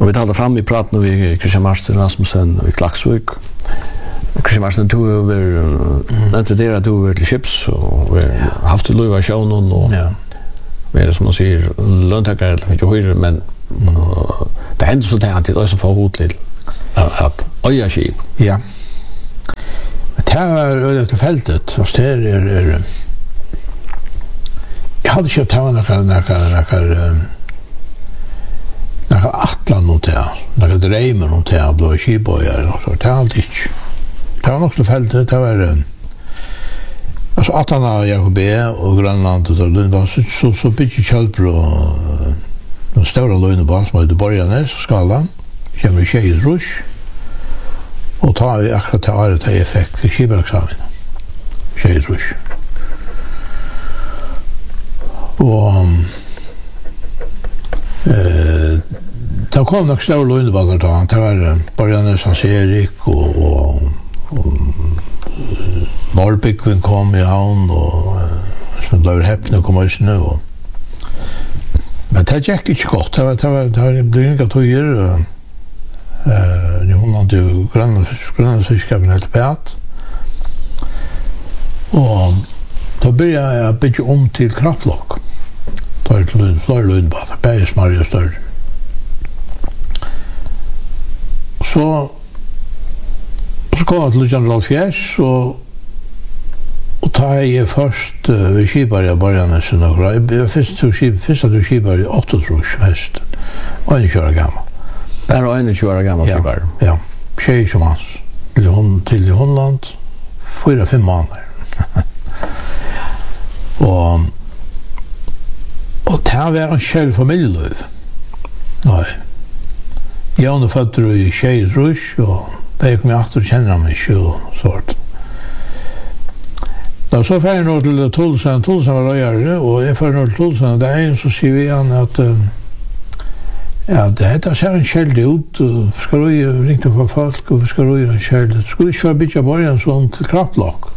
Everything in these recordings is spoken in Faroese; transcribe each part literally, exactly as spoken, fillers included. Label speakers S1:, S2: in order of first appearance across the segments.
S1: vi talte fram i praten med Christian Marsten Rasmussen i Klaksvik. Christian Marsten, du har vært det at du har vært til Chips, og vi har haft til Løyva Sjøvnen, og vi er som man sier, løntakere, eller ikke høyre, men det hender så det at det også får hod til at øya skip.
S2: Ja. Men det var øyne til feltet, og det er, er jeg hadde ikke tatt noe, noe, noe, noe atlan noe til, noe dreimer noe til, blå skipøyer, og det er alltid ikke. Det var nok til feltet, det var altså atlan av Jakob B og Grønland og Lundbad, så, så, så bygde Kjølbro de stora Lundbad som var ute i Borgarnes og Skala, kommer i Tjejes Rush, og tar vi akkurat til året til jeg fikk skipereksamen, Tjejes Rush. Og eh, det kom nok stor Lundbad da, det var Borgarnes Hans Erik og, og, og Norrbygven kom i havn og som ble heppende kom også nå og men det gikk ikke godt det var, det var, det var, det var ikke tøyer og uh, hun hadde jo grønlandsfiskeren helt pæt og da begynte jeg å bygge om til kraftlokk da er det flere Lundbad bare smarrig og større så så kom jeg til Lundbad og og ta jeg først uh, ved skipar i Borgarnes og jeg var først til skipar først til skipar i åtte trus mest tjugo år gammel
S1: bare tjugo år gammel skipar
S2: ja, tjej som hans til, hon, til Holland fyra, fem måneder og og det var en kjell familieløv nei jeg var født i tjej trus og det kom jeg alltid kjenner ham ikke og sånt. Da så fer jeg nå til Tolsen, Tolsen var røyere, og jeg fer nå til Tolsen, og det er en så sier vi igjen at uh, ja, det heter ser en kjelde ut, og vi skal røye, ringte for folk, og vi skal røye en kjelde. Det skulle ikke være bytja bare en sånn til kraftlokk.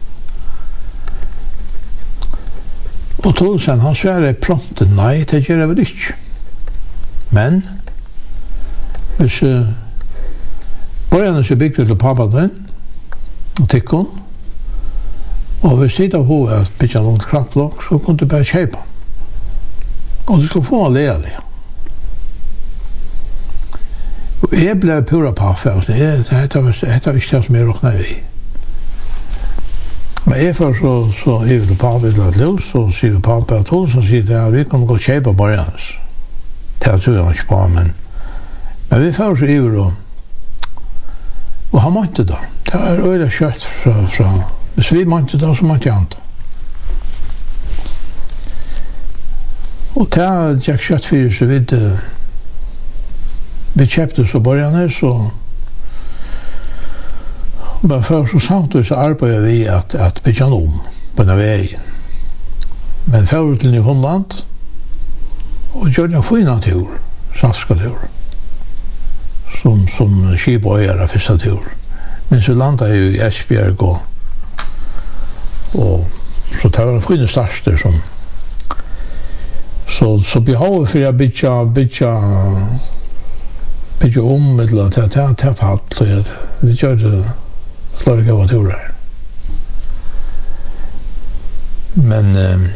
S2: Og Tolsen, han svære prompte, nei, det gjør jeg vel ikke. Men, hvis uh, bare en som bygde til pappa den, og tikkon, og hvis det var på at bytja noen kraftlokk, så kunne du bare kjøpe. Og du skulle få en lea det. Og jeg ble pura paffe, og det var ikke det som jeg råkna i. Men jeg får så, så hiver du paffe til et løs, og sier paffe at hun, så sier det at vi kan gå og kjøpe bare hans. Det er tror jeg ikke på, men, men vi får så hiver og og han måtte da. Det var øyla kjøtt fra, fra hvis vi måtte da, så måtte jeg andre. Og det gikk kjøtt for så vidt vi kjøpte så borgerne, så men først så samtidig så arbeidet vi at, at bygge om på denne vei. Men først til Nyhundland og gjør en fin tur, svenska tur, som, som skipøyere første tur. Men så landet jeg jo i Esbjerg og og så det var en fin starter som så, så behovet for jeg bytja bytja bytja om eller til at jeg fatt og vi gjør det slår ikke av turer men um,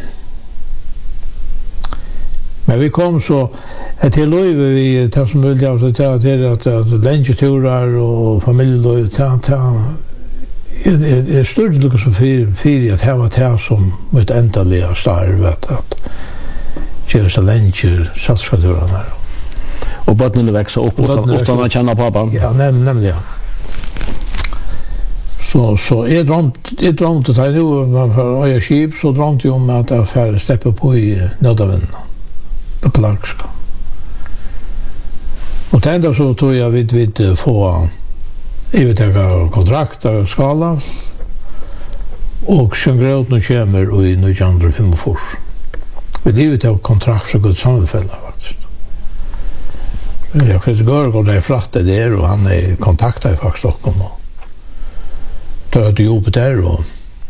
S2: men vi kom så til løyve vi til som mulig av til at, at lengeturer og familieløyve til til Jeg, jeg størte noe som fyrer at jeg var til som mitt endelige starv at gjør så lenge satsskaturen her.
S1: Og bøttene vekser opp uten å kjenne pappa?
S2: Ja, nem, nemlig, ja. Så, så jeg drømte, jeg drømte til nå, men for å gjøre skip, så drømte jeg om at jeg får steppe på i Nøddavinden, på Plagska. Og til enda så tog jeg vidt vidt få jeg vet ikke kontrakter og skala og Sjøngrøt nå kommer i nitton fifty-fem. Vi vet ikke kontrakt fra Guds sammenfelle faktisk. Jeg vet ikke går det frakte der og han er kontaktet faktisk Stockholm og da hadde jeg jobbet der og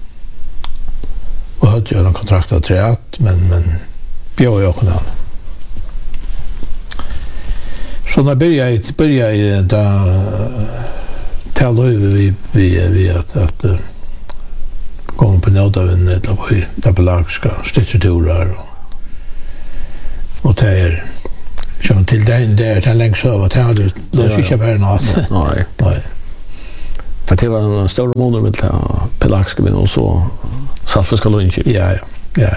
S2: og hadde jeg en kontrakt av treat men, men bjør jeg også han. Så när började jag började jag då tala vi vi vi att att komma på något av en eller på där på lagska stitturer och det är som till den där den längst över till hade då fick jag bara något.
S1: Nej.
S2: Nej.
S1: För det var en stor månad med pelagiska vin och så saltfiska lunch.
S2: Ja, ja. Ja.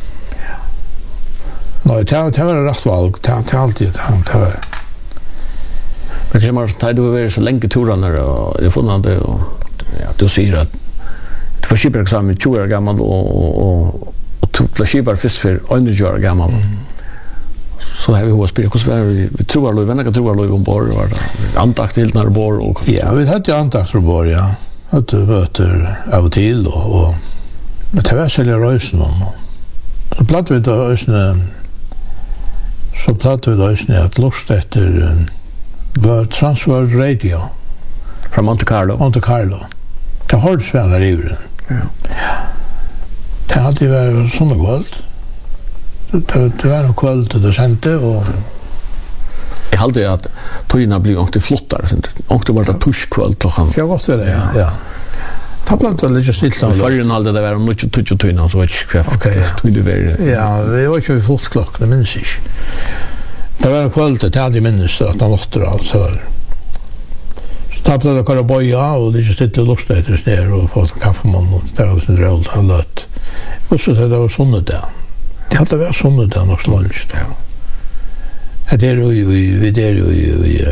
S2: Nej, det det var rätt val. Det det alltid det var.
S1: Men kan man ta då över så länge turarna och det får man det och ja, du ser att det var skipper examen tjugo år gammal och och och tog skipper fisk för tjugo år gammal. Så har vi hur spela hur svär vi vi tror att vänner kan tro att ombord var det antakt helt när bor och
S2: ja, vi hade ju antakt ombord ja. Att det var av och till och och men det var själva rösten och så platt vi då ösnen så platt vi då ösnen att lust efter var Transworld Radio
S1: från Monte Carlo.
S2: Monte Carlo. Det har det väl där i den. Ja. Det hade varit såna gott. Det det var nog kvällt det sände och
S1: jag hade att tojna blir också flottare sen. Och det var det tuschkväll klockan.
S2: Ja, vad är det? Ja. Ja. Tapplat det lite stilt då.
S1: Förrän hade det var mycket tusch tojna så vet jag kvar.
S2: Okej.
S1: Det var
S2: ja, vi var ju fullt klock, det minns jag. Det var kvällt det hade minns att han åter alltså. Tapplat det kara boja och det just lite lustigt där och fått kaffemann och där var det roligt han lät. Och så det var sånt där. Det hade varit sånt där nog lunch där. Det är ju vi det är ju vi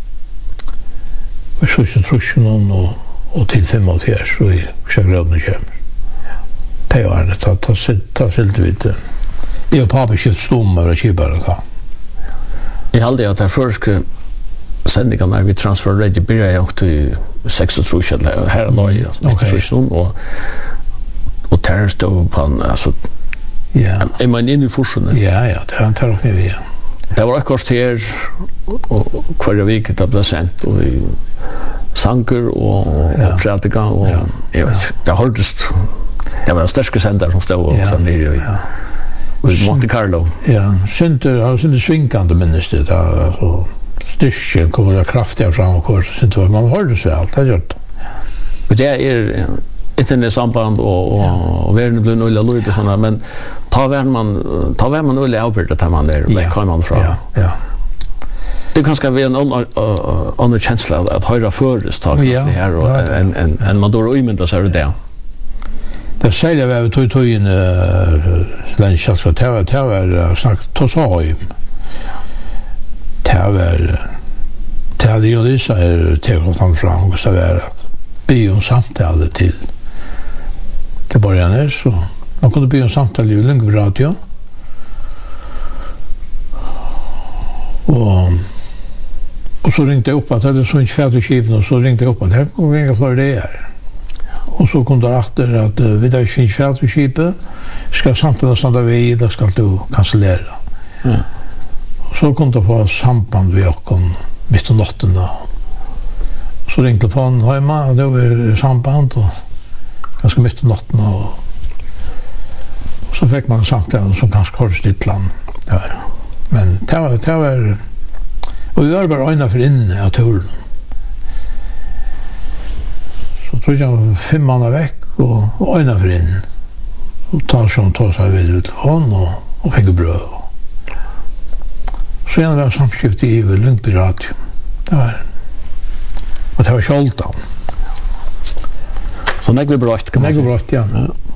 S2: vi så så trusjon och och till fem och fjärde så vi ska glömma det. Det är det att ta ta sitt lite. Det är pappa köpt stommar och köpa det så.
S1: Jag hade att det första sändningen när vi transfer ready började jag till sex och trusjon här och nu alltså trusjon och och terrorist då på alltså
S2: ja.
S1: Är man inne i fusionen?
S2: Ja, ja, det har han tagit med vi.
S1: Det var akkurat her og hver vik det ble sendt og vi sanker og, og pratika og ja. Jeg vet ikke, det hørtes det var en sterske sender som stod og sånn nere i ja. Monte Carlo.
S2: Ja, synder, han synder svingande minnes det da, altså styrken kommer det kraftigere fram og kors, synder, man hørtes vel, det er gjort.
S1: Og det er internetsamband og, og, og verden blir nøyla lyd og sånne, men ta vær man ta vær man nøyla avbyrdet til man der, vekk har man fra.
S2: Ja, ja.
S1: Det kan ska vara en annan känsla att höra förestag
S2: ja,
S1: det här och en en en man då umynda sig det.
S2: Det säger vi tog tog in lunch så det var det var snackat to så ju. Det var det hade ju det så är det kom fram fram och så där att be om samtal till till början så man kunde be om samtal i lugn radio. Och och så ringde jag upp att det är så en färdig skiven och så ringde jag upp att här kommer inga fler det är. Och så kom det efter att vi där finns färdig skiven ska samtala sånt där vi där ska du cancellera. Mm. Så kom det få samband vi och kom mitt i natten då. Så ringde telefonen hemma och då var samband och ganska mitt i natten och så fick man samtal som ganska kort stilla där. Men det var, det var och vi var bara öjna för inne av turen. Så tror jag fem månader veck och, och öjna för in. Och tar som tar sig vid utifrån och, och fick bröd. Så jag var samskift i Lundby radio. Det var och det var Kjoltan.
S1: Så det blev bra.
S2: Det blev bra, ja. ja.